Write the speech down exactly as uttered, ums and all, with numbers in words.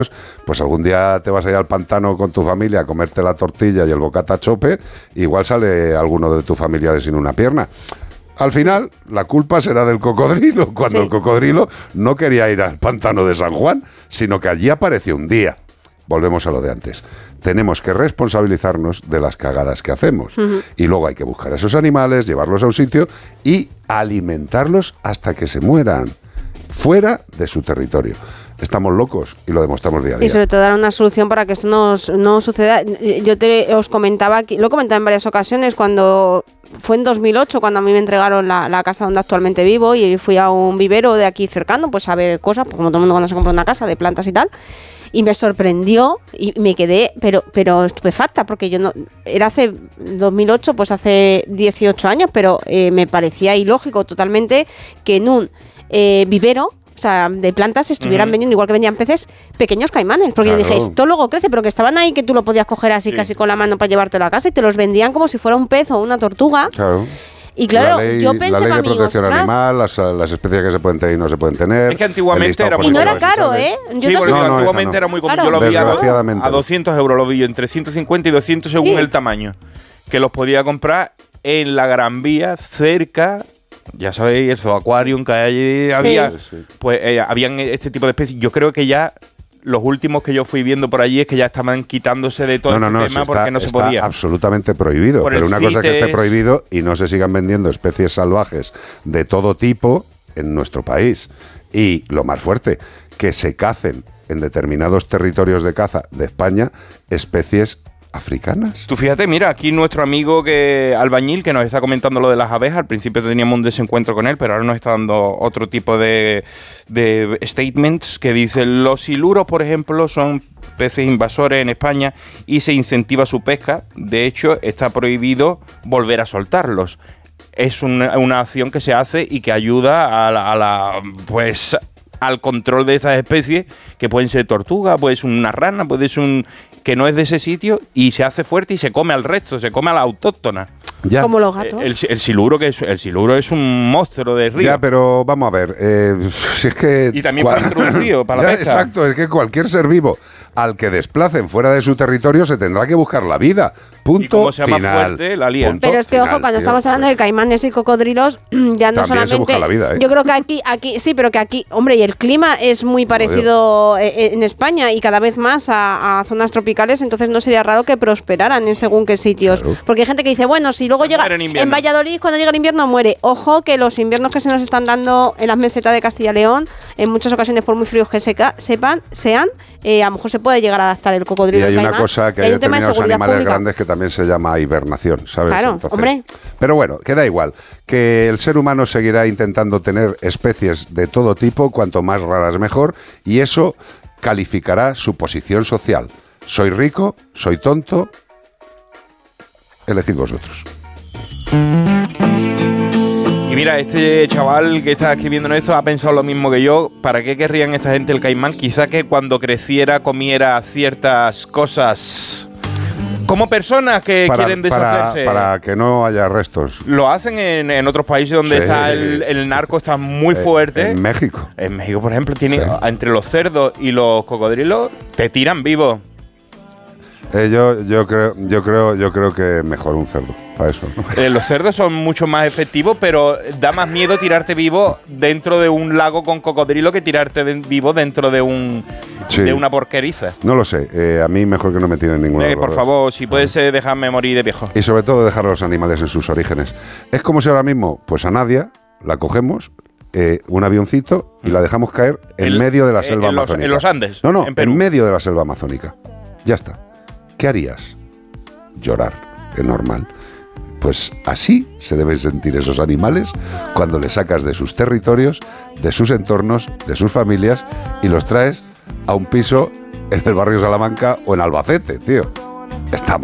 pues algún día te vas a ir al pantano con tu familia a comerte la tortilla y el bocata chope, igual sale alguno de tus familiares sin una pierna. Al final, la culpa será del cocodrilo, cuando sí. el cocodrilo no quería ir al pantano de San Juan, sino que allí apareció un día. Volvemos a lo de antes. Tenemos que responsabilizarnos de las cagadas que hacemos. Uh-huh. Y luego hay que buscar a esos animales, llevarlos a un sitio y alimentarlos hasta que se mueran, fuera de su territorio. Estamos locos y lo demostramos día a día. Y sobre todo dar una solución para que esto no, no suceda. Yo te, os comentaba, aquí, lo he comentado en varias ocasiones, cuando fue en dos mil ocho, cuando a mí me entregaron la, la casa donde actualmente vivo, y fui a un vivero de aquí cercano, pues a ver cosas, como todo el mundo cuando se compra una casa, de plantas y tal. Y me sorprendió y me quedé, pero pero estupefacta, porque yo no... Era hace dos mil ocho, pues hace dieciocho años, pero eh, me parecía ilógico totalmente que en un eh, vivero, o sea, de plantas, estuvieran uh-huh. vendiendo, igual que vendían peces, pequeños caimanes. Porque claro. yo dije, esto luego crece, pero que estaban ahí, que tú lo podías coger así, sí. casi con la mano para llevártelo a casa, y te los vendían como si fuera un pez o una tortuga. Claro. Y claro, la ley, yo pensé, la ley de amigos, protección ostras, animal, las, las especies que se pueden tener y no se pueden tener. Es que antiguamente era muy... Y no era caro, ¿eh? Yo sí, porque no, no, antiguamente no. era muy común. Claro. Yo lo vi a, a doscientos euros, lo vi yo, entre ciento cincuenta y doscientos según sí. el tamaño. Que los podía comprar en la Gran Vía, cerca... Ya sabéis, el Zooaquarium que allí había, sí. Sí. pues eh, habían este tipo de especies. Yo creo que ya los últimos que yo fui viendo por allí es que ya estaban quitándose de todo no, el no, no, tema está, porque no se está podía. Absolutamente prohibido. Por pero una cosa es que esté prohibido y no se sigan vendiendo especies salvajes de todo tipo en nuestro país. Y lo más fuerte, que se cacen en determinados territorios de caza de España especies africanas. Tú fíjate, mira, aquí nuestro amigo que albañil que nos está comentando lo de las abejas. Al principio teníamos un desencuentro con él, pero ahora nos está dando otro tipo de, de statements que dicen: los siluros, por ejemplo, son peces invasores en España y se incentiva su pesca. De hecho, está prohibido volver a soltarlos. Es una, una acción que se hace y que ayuda a la, a la pues al control de esas especies, que pueden ser tortugas, puede ser una rana, puede ser un... que no es de ese sitio, y se hace fuerte y se come al resto, se come a la autóctona. Ya. Como los gatos. El, el, siluro que es, el siluro es un monstruo de río. Ya, pero vamos a ver, eh, si es que... Y también cual, para introducir, para la ya, pesca. Exacto, es que cualquier ser vivo al que desplacen fuera de su territorio se tendrá que buscar la vida. Punto, y como sea final. Más fuerte, la lían. Pero es que, final, ojo, cuando tío, estamos hablando pues. de caimanes y cocodrilos, ya no También solamente... se busca la vida, ¿eh? Yo creo que aquí, aquí, sí, pero que aquí, hombre, y el clima es muy parecido eh, en España y cada vez más a, a zonas tropicales, entonces no sería raro que prosperaran en según qué sitios. Claro. Porque hay gente que dice, bueno, si luego se llega... En, en Valladolid, cuando llega el invierno, muere. Ojo, que los inviernos que se nos están dando en las mesetas de Castilla y León, en muchas ocasiones, por muy fríos que seca, sepan, sean, eh, a lo mejor se puede llegar a adaptar el cocodrilo. Y hay caimán, una cosa que hay, hay determinados de animales pública. grandes que también se llama hibernación, ¿sabes? Claro, Entonces, hombre. Pero bueno, queda igual, que el ser humano seguirá intentando tener especies de todo tipo, cuanto más raras mejor, y eso calificará su posición social. Soy rico, soy tonto, elegid vosotros. Y mira, este chaval que está escribiendo esto ha pensado lo mismo que yo. ¿Para qué querrían esta gente el caimán? Quizá que cuando creciera comiera ciertas cosas como personas que para, quieren deshacerse. Para, para que no haya restos. Lo hacen en, en otros países donde sí. está el, el narco está muy fuerte. En México. En México, por ejemplo, tiene sí. entre los cerdos y los cocodrilos te tiran vivos. Eh, yo, yo creo, yo creo, yo creo que mejor un cerdo para eso. Eh, los cerdos son mucho más efectivos, pero da más miedo tirarte vivo dentro de un lago con cocodrilo que tirarte de, vivo dentro de un sí. de una porqueriza. No lo sé. Eh, a mí mejor que no me tiren ninguna. Eh, por favor, si puedes eh, dejarme morir de viejo. Y sobre todo dejar a los animales en sus orígenes. Es como si ahora mismo, pues a Nadia la cogemos. Eh, un avioncito y la dejamos caer en el, medio de la selva en los, amazónica. En los Andes. No, no, en, en medio de la selva amazónica. Ya está. ¿Qué harías? Llorar, es normal. Pues así se deben sentir esos animales cuando les sacas de sus territorios, de sus entornos, de sus familias y los traes a un piso en el barrio Salamanca o en Albacete, tío. Estamos.